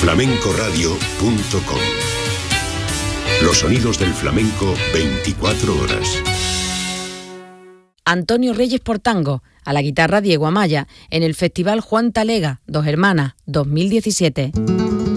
flamencoradio.com. Los sonidos del flamenco 24 horas. Antonio Reyes por tango, a la guitarra Diego Amaya, en el Festival Juan Talega, Dos Hermanas, 2017.